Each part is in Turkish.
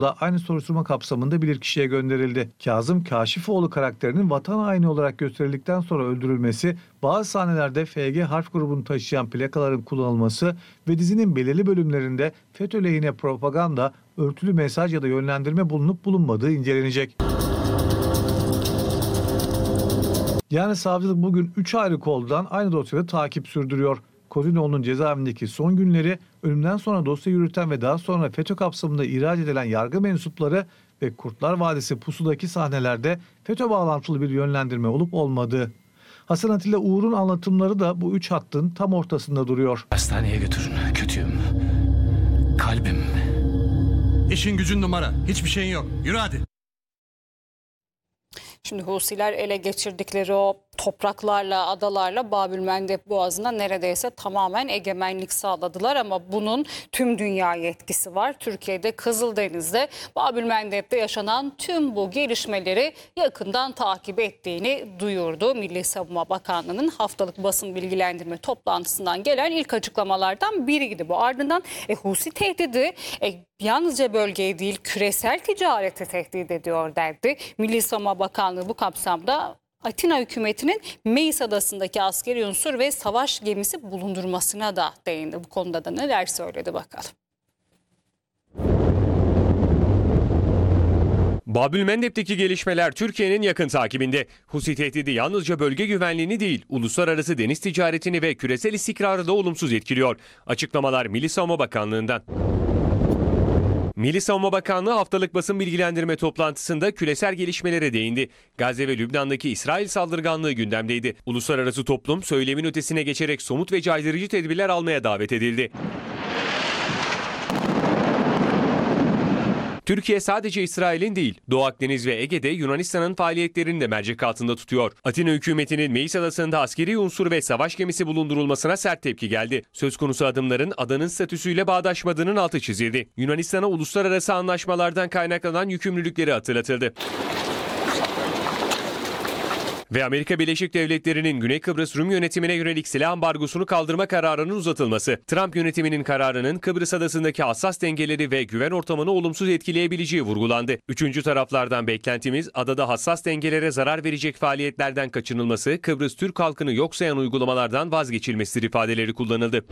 da aynı soruşturma kapsamında bilirkişiye gönderildi. Kazım Kaşifoğlu karakterinin vatan haini olarak gösterildikten sonra öldürülmesi, bazı sahnelerde FG harf grubunu taşıyan plakaların kullanılması ve dizinin belirli bölümlerinde FETÖ lehine propaganda, örtülü mesaj ya da yönlendirme bulunup bulunmadığı incelenecek. Yani savcılık bugün 3 ayrı koldan aynı dosyada takip sürdürüyor. Kozinoğlu'nun cezaevindeki son günleri, ölümden sonra dosya yürüten ve daha sonra FETÖ kapsamında ihraç edilen yargı mensupları ve Kurtlar Vadisi pusudaki sahnelerde FETÖ bağlantılı bir yönlendirme olup olmadığı. Hasan Atilla Uğur'un anlatımları da bu 3 hattın tam ortasında duruyor. Hastaneye götürün. Kötüyüm. Kalbim. İşin gücün numara. Hiçbir şeyin yok. Yürü hadi. Şimdi Husiler ele geçirdikleri o topraklarla, adalarla Babülmendeb Boğazı'na neredeyse tamamen egemenlik sağladılar ama bunun tüm dünyaya etkisi var. Türkiye'de Kızıldeniz'de Babülmendeb'de yaşanan tüm bu gelişmeleri yakından takip ettiğini duyurdu. Milli Savunma Bakanlığı'nın haftalık basın bilgilendirme toplantısından gelen ilk açıklamalardan biriydi bu. Ardından Husi tehdidi yalnızca bölgeyi değil küresel ticareti tehdit ediyor derdi. Milli Savunma Bakanlığı bu kapsamda Atina hükümetinin Meis Adası'ndaki askeri unsur ve savaş gemisi bulundurmasına da değindi. Bu konuda da neler söyledi bakalım. Babülmendeb'deki gelişmeler Türkiye'nin yakın takibinde. Husi tehdidi yalnızca bölge güvenliğini değil, uluslararası deniz ticaretini ve küresel istikrarı da olumsuz etkiliyor. Açıklamalar Milli Savunma Bakanlığı'ndan. Milli Savunma Bakanlığı haftalık basın bilgilendirme toplantısında küresel gelişmelere değindi. Gazze ve Lübnan'daki İsrail saldırganlığı gündemdeydi. Uluslararası toplum söylemin ötesine geçerek somut ve caydırıcı tedbirler almaya davet edildi. Türkiye sadece İsrail'in değil, Doğu Akdeniz ve Ege'de Yunanistan'ın faaliyetlerini de mercek altında tutuyor. Atina hükümetinin Meis Adası'nda askeri unsur ve savaş gemisi bulundurulmasına sert tepki geldi. Söz konusu adımların adanın statüsüyle bağdaşmadığının altı çizildi. Yunanistan'a uluslararası anlaşmalardan kaynaklanan yükümlülükleri hatırlatıldı. Ve Amerika Birleşik Devletleri'nin Güney Kıbrıs Rum yönetimine yönelik silah ambargosunu kaldırma kararının uzatılması. Trump yönetiminin kararının Kıbrıs Adası'ndaki hassas dengeleri ve güven ortamını olumsuz etkileyebileceği vurgulandı. Üçüncü taraflardan beklentimiz adada hassas dengelere zarar verecek faaliyetlerden kaçınılması, Kıbrıs Türk halkını yok sayan uygulamalardan vazgeçilmesidir ifadeleri kullanıldı.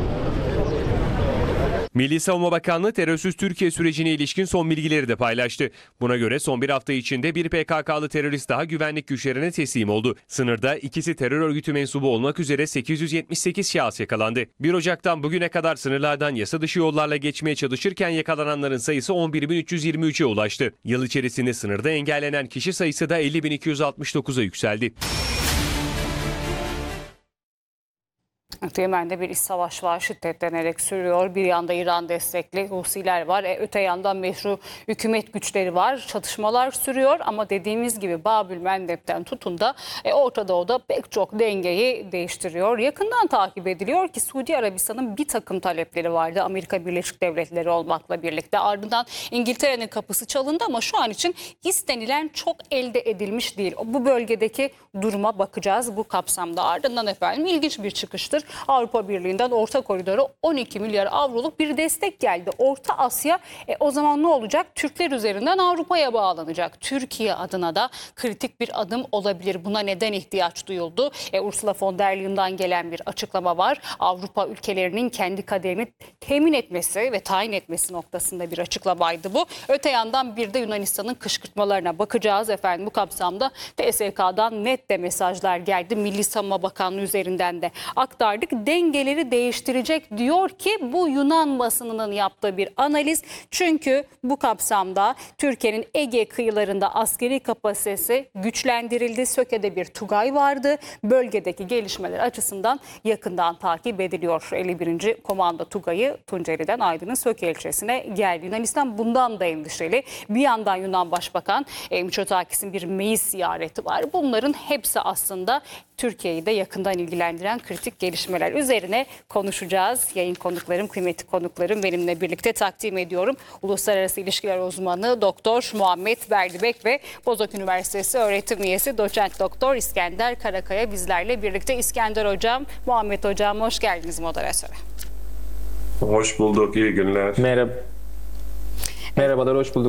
Milli Savunma Bakanlığı terörsüz Türkiye sürecine ilişkin son bilgileri de paylaştı. Buna göre son bir hafta içinde bir PKK'lı terörist daha güvenlik güçlerine teslim oldu. Sınırda ikisi terör örgütü mensubu olmak üzere 878 şahıs yakalandı. 1 Ocak'tan bugüne kadar sınırlardan yasa dışı yollarla geçmeye çalışırken yakalananların sayısı 11.323'e ulaştı. Yıl içerisinde sınırda engellenen kişi sayısı da 50.269'a yükseldi. Yemen'de bir iç savaş var, şiddetlenerek sürüyor. Bir yanda İran destekli Husiler var, öte yandan meşru hükümet güçleri var. Çatışmalar sürüyor ama dediğimiz gibi Babülmendeb'den tutun da Orta Doğu'da pek çok dengeyi değiştiriyor. Yakından takip ediliyor ki Suudi Arabistan'ın bir takım talepleri vardı Amerika Birleşik Devletleri olmakla birlikte. Ardından İngiltere'nin kapısı çalındı ama şu an için istenilen çok elde edilmiş değil. Bu bölgedeki duruma bakacağız bu kapsamda. Ardından efendim ilginç bir çıkıştır. Avrupa Birliği'nden Orta Koridor'a 12 milyar avroluk bir destek geldi. Orta Asya o zaman ne olacak? Türkler üzerinden Avrupa'ya bağlanacak. Türkiye adına da kritik bir adım olabilir. Buna neden ihtiyaç duyuldu? Ursula von der Leyen'dan gelen bir açıklama var. Avrupa ülkelerinin kendi kaderini temin etmesi ve tayin etmesi noktasında bir açıklamaydı bu. Öte yandan bir de Yunanistan'ın kışkırtmalarına bakacağız efendim. Bu kapsamda TSK'dan net de mesajlar geldi. Milli Savunma Bakanlığı üzerinden de aktardık. Dengeleri değiştirecek diyor ki bu Yunan basınının yaptığı bir analiz. Çünkü bu kapsamda Türkiye'nin Ege kıyılarında askeri kapasitesi güçlendirildi. Söke'de bir Tugay vardı. Bölgedeki gelişmeler açısından yakından takip ediliyor. 51. Komando Tugay'ı Tunceli'den Aydın'ın Söke ilçesine geldi. Yunanistan bundan da endişeli. Bir yandan Yunan Başbakan Mitsotakis'in bir Meis ziyareti var. Bunların hepsi aslında Türkiye'yi de yakından ilgilendiren kritik gelişmeler üzerine konuşacağız. Yayın konuklarım, kıymetli konuklarım benimle birlikte takdim ediyorum. Uluslararası İlişkiler Uzmanı Doktor Muhammed Berdibek ve Bozok Üniversitesi öğretim üyesi Doçent Doktor İskender Karakaya bizlerle birlikte. İskender Hocam, Muhammed Hocam hoş geldiniz moderatöre. Hoş bulduk, iyi günler. Merhaba. Merhabalar, hoş bulduk.